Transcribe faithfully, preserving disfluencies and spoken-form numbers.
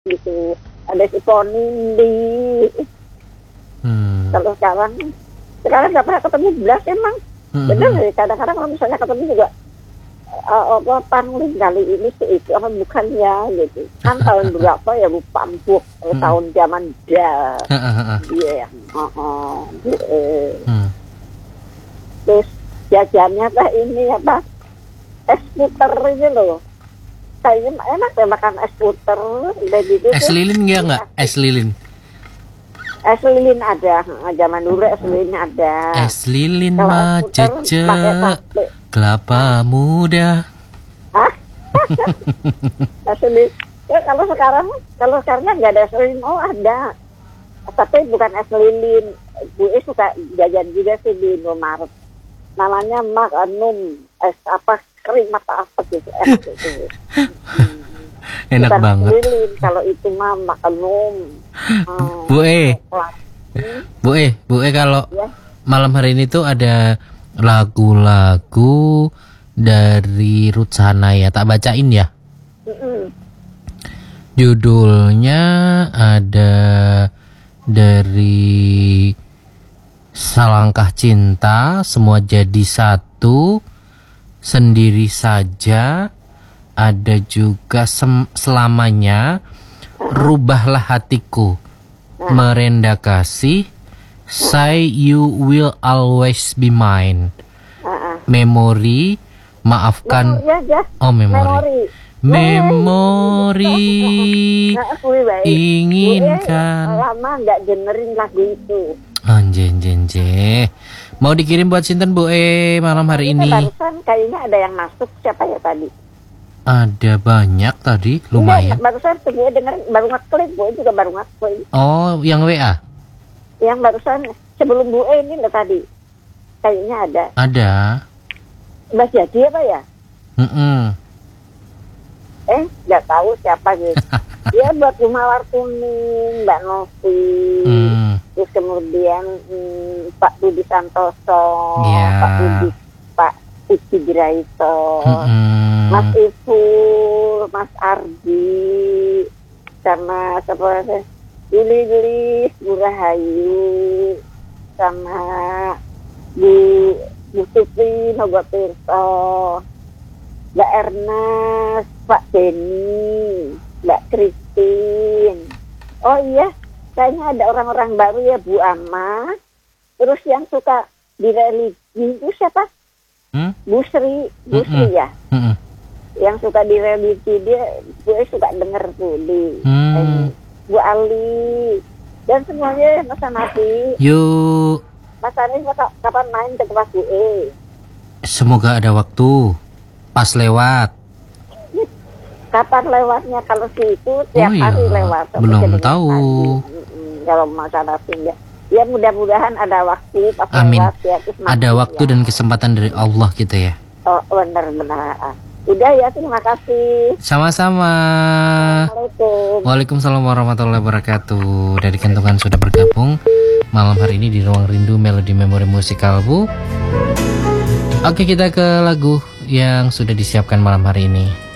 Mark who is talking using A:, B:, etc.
A: gitu. Ada si Ponindi.
B: Hmm.
A: Kalau sekarang, sekarang nggak pernah ketemu belas emang.
B: Hmm.
A: Bener sih, kadang-kadang kalau misalnya ketemu juga uh, apa pangling kali ini sih itu apa bukan ya gitu. Kan tahun berapa ya lupa empuk hmm. tahun zaman dia. Iya, heeh.
B: Hmm.
A: Terus jajannya teh ini apa? Es puter ini loh. Kayaknya enak ya makan es puter udah gitu.
B: Es lilin nggak nggak? Es lilin.
A: Es lilin ada, zaman dulu es lilin ada.
B: Es lilin mah cece, kelapa muda.
A: Hah? Es lilin. Ya, kalau sekarang, kalau sekarang nggak ada es lilin, oh ada. Tapi bukan es lilin. Bu E suka jajan juga sih di Indomaret. Namanya Magnum, es apa kering mata apa gitu, es gitu.
B: Enak
A: bukan
B: banget.
A: Lilin, kalau itu mah Magnum. Hmm,
B: Bu E, Bu E, Bu E kalau ya. Malam hari ini tuh ada lagu-lagu dari Ruth Sahanaya, tak bacain ya. Mm-mm. Judulnya ada dari Selangkah Cinta, Semua Jadi Satu, Sendiri Saja, ada juga sem- Selamanya, Rubahlah Hatiku, Merenda Kasih, Say You Will Always Be Mine, Memori, Maafkan. Oh, memori. Memori, inginkan.
A: Lama nggak dengerin lagu itu.
B: Anjen jenje. Mau dikirim buat Sinten Bu E malam hari ini?
A: Barusan kayaknya ada yang masuk, siapa ya tadi?
B: Ada banyak tadi, lumayan.
A: Enggak, barusan Bu E denger, baru ngeklik, Bu E juga baru ngeklik.
B: Oh, yang W A?
A: Yang barusan sebelum Bu E ini loh tadi. Kayaknya ada.
B: Ada.
A: Mas Jadi apa ya?
B: Mm-mm.
A: Eh, nggak tahu siapa gitu. Dia buat Rumah Warkuning, Mbak Novi. Hmm. Terus kemudian hmm, Pak Budi Santoso,
B: yeah.
A: Pak Budi, Pak Ici Graito,
B: mm-hmm.
A: Mas Iful, Mas Ardi, sama siapa sih? Juli Juli, Bu Rahayu, sama Bu Bu Supri, Nogo Tirto, Mbak Ernest, Pak Denny, Mbak Christine. Oh iya, kayaknya ada orang-orang baru ya, Bu Ama. Terus yang suka di religi itu siapa? Hmm? Bu Sri, Bu Mm-mm. Sri ya. Mm-mm. Yang suka di religi dia, gue suka denger tuh di hmm. eh, Bu Ali dan semuanya Mas Nabi.
B: Yuk.
A: Mas Anies kapan main ke tempat Bu E?
B: Semoga ada waktu. Pas lewat.
A: Kapan lewatnya? Kalau sih itu tiap oh, iya. hari lewat.
B: Belum tahu.
A: Hmm, kalau masalah pindah, ya mudah-mudahan ada waktu. Pas
B: Amin.
A: Lewat, ya,
B: ada waktu ya. Dan kesempatan dari Allah gitu ya.
A: Oh benar-benar. Udah ya, terima kasih.
B: Sama-sama.
A: Assalamualaikum.
B: Waalaikumsalam warahmatullahi wabarakatuh. Dari Kentungan sudah bergabung malam hari ini di Ruang Rindu Melodi Memori Musikal Bu. Oke, kita ke lagu yang sudah disiapkan malam hari ini.